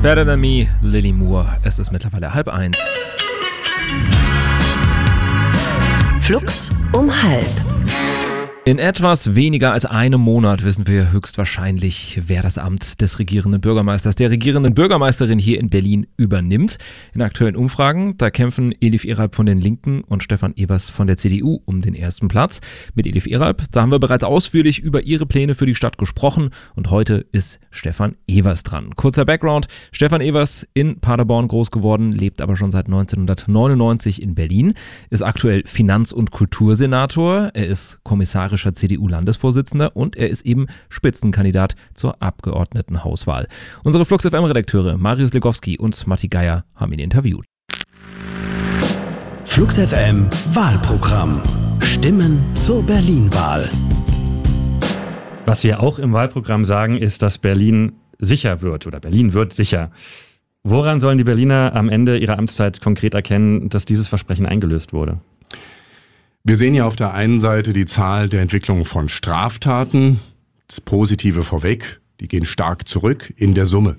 Better Than Me, Lily Moore. Es ist mittlerweile 12:30. Flux um 12:30. In etwas weniger als einem Monat wissen wir höchstwahrscheinlich, wer das Amt des regierenden Bürgermeisters, der regierenden Bürgermeisterin hier in Berlin übernimmt. In aktuellen Umfragen, da kämpfen Elif Eralp von den Linken und Stefan Evers von der CDU um den ersten Platz. Mit Elif Eralp, da haben wir bereits ausführlich über ihre Pläne für die Stadt gesprochen und heute ist Stefan Evers dran. Kurzer Background, Stefan Evers in Paderborn groß geworden, lebt aber schon seit 1999 in Berlin, ist aktuell Finanz- und Kultursenator, er ist kommissarischer CDU-Landesvorsitzender und er ist eben Spitzenkandidat zur Abgeordnetenhauswahl. Unsere Flux FM-Redakteure Marius Legowski und Matti Geier haben ihn interviewt. Flux FM Wahlprogramm. Stimmen zur Berlin-Wahl. Was wir auch im Wahlprogramm sagen, ist, dass Berlin sicher wird oder Berlin wird sicher. Woran sollen die Berliner am Ende ihrer Amtszeit konkret erkennen, dass dieses Versprechen eingelöst wurde? Wir sehen ja auf der einen Seite die Zahl der Entwicklung von Straftaten, das Positive vorweg, die gehen stark zurück in der Summe.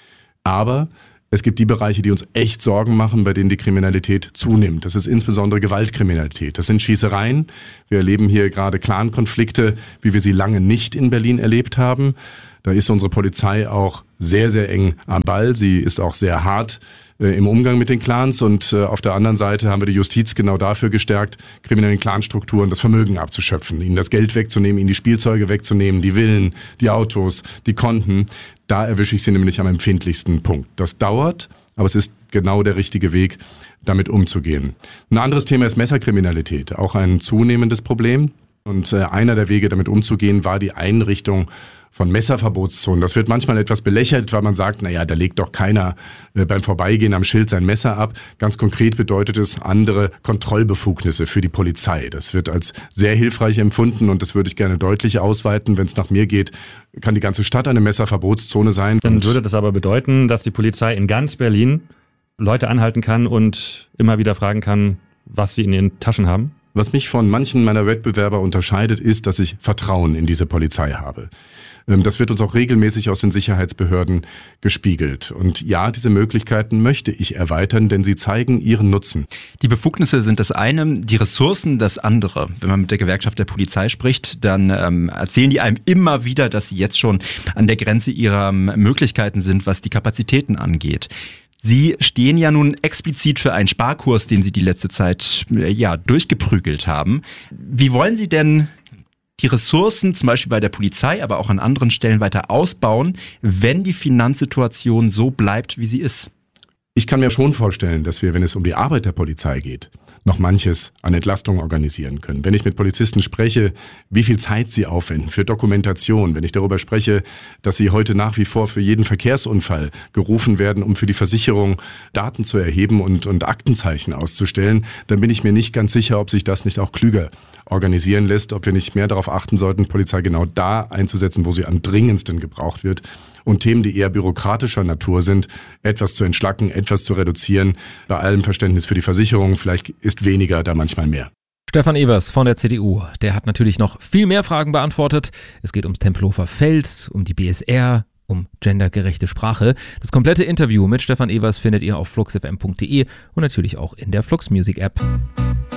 Aber es gibt die Bereiche, die uns echt Sorgen machen, bei denen die Kriminalität zunimmt. Das ist insbesondere Gewaltkriminalität. Das sind Schießereien. Wir erleben hier gerade Clankonflikte, wie wir sie lange nicht in Berlin erlebt haben. Da ist unsere Polizei auch sehr, sehr eng am Ball. Sie ist auch sehr hart im Umgang mit den Clans und auf der anderen Seite haben wir die Justiz genau dafür gestärkt, kriminellen Clanstrukturen das Vermögen abzuschöpfen, ihnen das Geld wegzunehmen, ihnen die Spielzeuge wegzunehmen, die Villen, die Autos, die Konten. Da erwische ich sie nämlich am empfindlichsten Punkt. Das dauert, aber es ist genau der richtige Weg, damit umzugehen. Ein anderes Thema ist Messerkriminalität, auch ein zunehmendes Problem. Und einer der Wege, damit umzugehen, war die Einrichtung von Messerverbotszonen. Das wird manchmal etwas belächelt, weil man sagt, naja, da legt doch keiner beim Vorbeigehen am Schild sein Messer ab. Ganz konkret bedeutet es andere Kontrollbefugnisse für die Polizei. Das wird als sehr hilfreich empfunden und das würde ich gerne deutlich ausweiten. Wenn es nach mir geht, kann die ganze Stadt eine Messerverbotszone sein. Dann würde das aber bedeuten, dass die Polizei in ganz Berlin Leute anhalten kann und immer wieder fragen kann, was sie in ihren Taschen haben? Was mich von manchen meiner Wettbewerber unterscheidet, ist, dass ich Vertrauen in diese Polizei habe. Das wird uns auch regelmäßig aus den Sicherheitsbehörden gespiegelt. Und ja, diese Möglichkeiten möchte ich erweitern, denn sie zeigen ihren Nutzen. Die Befugnisse sind das eine, die Ressourcen das andere. Wenn man mit der Gewerkschaft der Polizei spricht, dann erzählen die einem immer wieder, dass sie jetzt schon an der Grenze ihrer Möglichkeiten sind, was die Kapazitäten angeht. Sie stehen ja nun explizit für einen Sparkurs, den Sie die letzte Zeit durchgeprügelt haben. Wie wollen Sie denn die Ressourcen, zum Beispiel bei der Polizei, aber auch an anderen Stellen weiter ausbauen, wenn die Finanzsituation so bleibt, wie sie ist? Ich kann mir schon vorstellen, dass wir, wenn es um die Arbeit der Polizei geht, noch manches an Entlastung organisieren können. Wenn ich mit Polizisten spreche, wie viel Zeit sie aufwenden für Dokumentation, wenn ich darüber spreche, dass sie heute nach wie vor für jeden Verkehrsunfall gerufen werden, um für die Versicherung Daten zu erheben und Aktenzeichen auszustellen, dann bin ich mir nicht ganz sicher, ob sich das nicht auch klüger organisieren lässt, ob wir nicht mehr darauf achten sollten, Polizei genau da einzusetzen, wo sie am dringendsten gebraucht wird und Themen, die eher bürokratischer Natur sind, etwas zu entschlacken, etwas zu reduzieren. Bei allem Verständnis für die Versicherung, vielleicht ist weniger da manchmal mehr. Stefan Evers von der CDU, der hat natürlich noch viel mehr Fragen beantwortet. Es geht ums Tempelhofer Feld, um die BSR, um gendergerechte Sprache. Das komplette Interview mit Stefan Evers findet ihr auf fluxfm.de und natürlich auch in der Flux Music App.